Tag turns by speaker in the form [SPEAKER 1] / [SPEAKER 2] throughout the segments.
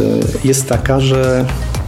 [SPEAKER 1] jest taka, że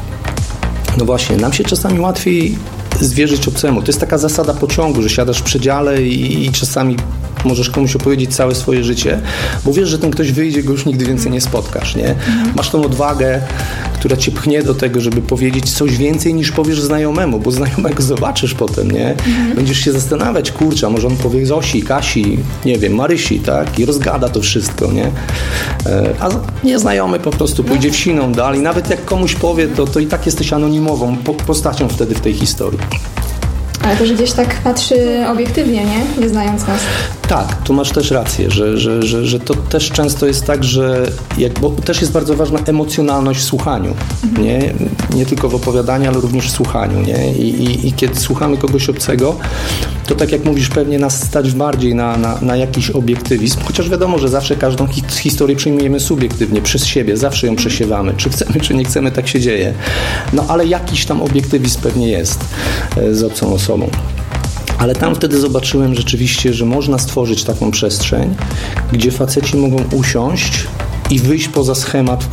[SPEAKER 1] no właśnie, nam się czasami łatwiej zwierzyć obcemu. To jest taka zasada pociągu, że siadasz w przedziale i czasami możesz komuś opowiedzieć całe swoje życie, bo wiesz, że ten ktoś wyjdzie, go już nigdy więcej nie spotkasz, nie? Masz tą odwagę, która cię pchnie do tego, żeby powiedzieć coś więcej niż powiesz znajomemu, bo znajomego zobaczysz potem, nie? Będziesz się zastanawiać, kurczę, może on powie Zosi, Kasi, nie wiem, Marysi, tak? I rozgada to wszystko, nie? A nieznajomy po prostu pójdzie w siną dal i nawet jak komuś powie, to i tak jesteś anonimową postacią wtedy w tej historii.
[SPEAKER 2] Ale też gdzieś tak patrzy obiektywnie, nie znając nas.
[SPEAKER 1] Tak, tu masz też rację, że to też często jest tak, że bo też jest bardzo ważna emocjonalność w słuchaniu, nie tylko w opowiadaniu, ale również w słuchaniu, nie? I kiedy słuchamy kogoś obcego, to tak jak mówisz, pewnie nas stać bardziej na jakiś obiektywizm, chociaż wiadomo, że zawsze każdą historię przyjmujemy subiektywnie, przez siebie, zawsze ją przesiewamy, czy chcemy, czy nie chcemy, tak się dzieje. No ale jakiś tam obiektywizm pewnie jest z obcą osobą. Ale tam wtedy zobaczyłem rzeczywiście, że można stworzyć taką przestrzeń, gdzie faceci mogą usiąść i wyjść poza schemat,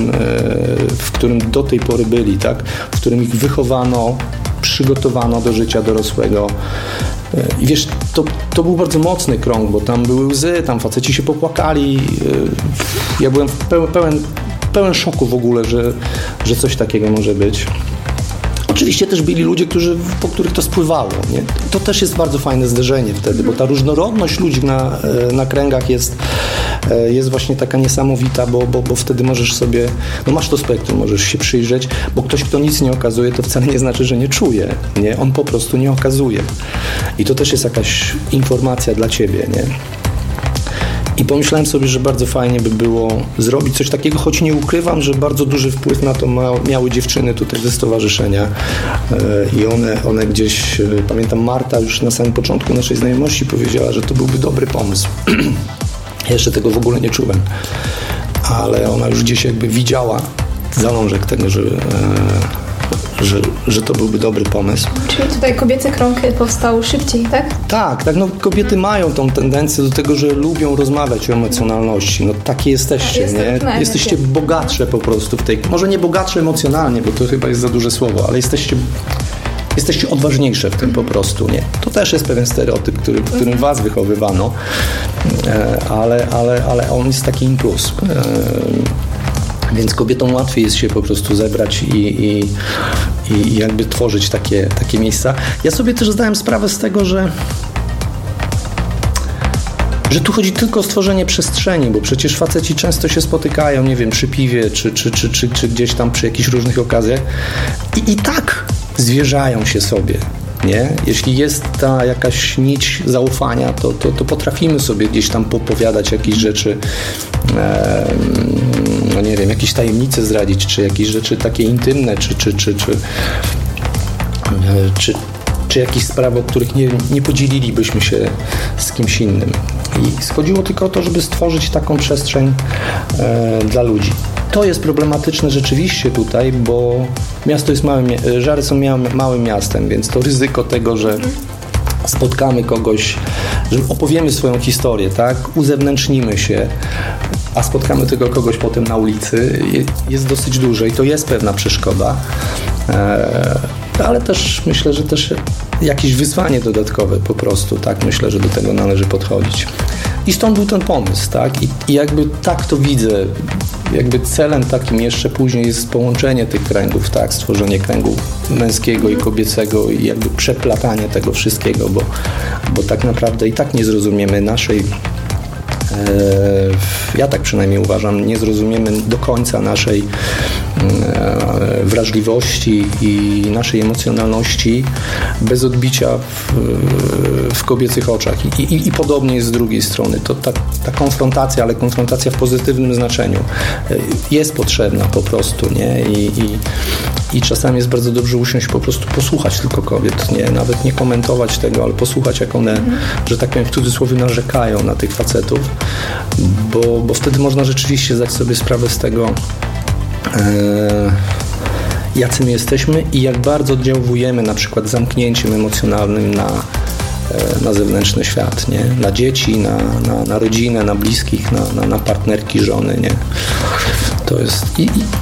[SPEAKER 1] w którym do tej pory byli, tak? W którym ich wychowano, przygotowano do życia dorosłego. I wiesz, to był bardzo mocny krąg, bo tam były łzy, tam faceci się popłakali. Ja byłem pełen szoku w ogóle, że coś takiego może być. Oczywiście też byli ludzie, po których to spływało. Nie? To też jest bardzo fajne zderzenie wtedy, bo ta różnorodność ludzi na kręgach jest właśnie taka niesamowita, bo wtedy możesz sobie, no masz to spektrum, możesz się przyjrzeć, bo ktoś, kto nic nie okazuje, to wcale nie znaczy, że nie czuje. Nie? On po prostu nie okazuje. I to też jest jakaś informacja dla ciebie, nie? I pomyślałem sobie, że bardzo fajnie by było zrobić coś takiego, choć nie ukrywam, że bardzo duży wpływ na to miały dziewczyny tutaj ze stowarzyszenia i one gdzieś, pamiętam Marta już na samym początku naszej znajomości powiedziała, że to byłby dobry pomysł. Ja jeszcze tego w ogóle nie czułem, ale ona już gdzieś jakby widziała zalążek tego, że to byłby dobry pomysł.
[SPEAKER 2] Czyli tutaj kobiecy krąg powstał szybciej, tak?
[SPEAKER 1] Tak, no kobiety mają tą tendencję do tego, że lubią rozmawiać o emocjonalności. No takie jesteście, nie? Jesteście bogatsze po prostu w tej... Może nie bogatsze emocjonalnie, bo to chyba jest za duże słowo, ale jesteście odważniejsze w tym po prostu, nie? To też jest pewien stereotyp, którym was wychowywano, ale on jest taki plus. Więc kobietom łatwiej jest się po prostu zebrać i jakby tworzyć takie miejsca. Ja sobie też zdałem sprawę z tego, że tu chodzi tylko o stworzenie przestrzeni, bo przecież faceci często się spotykają, nie wiem, przy piwie, czy gdzieś tam przy jakichś różnych okazjach i tak zwierzają się sobie. Nie? Jeśli jest ta jakaś nić zaufania, to potrafimy sobie gdzieś tam popowiadać jakieś rzeczy, no nie wiem, jakieś tajemnice zdradzić, czy jakieś rzeczy takie intymne, czy jakieś sprawy, o których nie podzielilibyśmy się z kimś innym. I schodziło tylko o to, żeby stworzyć taką przestrzeń dla ludzi. To jest problematyczne rzeczywiście tutaj, bo miasto jest Żary są małym miastem, więc to ryzyko tego, że spotkamy kogoś, że opowiemy swoją historię, tak, uzewnętrznimy się, a spotkamy tego kogoś potem na ulicy, jest dosyć duże i to jest pewna przeszkoda, ale też myślę, że też jakieś wyzwanie dodatkowe po prostu, tak, myślę, że do tego należy podchodzić. I stąd był ten pomysł, tak, i jakby tak to widzę, jakby celem takim jeszcze później jest połączenie tych kręgów, tak, stworzenie kręgu męskiego i kobiecego i jakby przeplatanie tego wszystkiego, bo tak naprawdę i tak nie zrozumiemy naszej, ja tak przynajmniej uważam, nie zrozumiemy do końca naszej wrażliwości i naszej emocjonalności bez odbicia w kobiecych oczach. I podobnie jest z drugiej strony. To ta konfrontacja, ale konfrontacja w pozytywnym znaczeniu jest potrzebna po prostu, nie? I czasami jest bardzo dobrze usiąść, po prostu posłuchać tylko kobiet, nie? Nawet nie komentować tego, ale posłuchać, jak one, że tak powiem, w cudzysłowie narzekają na tych facetów, bo wtedy można rzeczywiście zdać sobie sprawę z tego, jacy my jesteśmy i jak bardzo oddziałujemy na przykład zamknięciem emocjonalnym na zewnętrzny świat, nie? Na dzieci, na rodzinę, na bliskich, na partnerki, żony, nie? To jest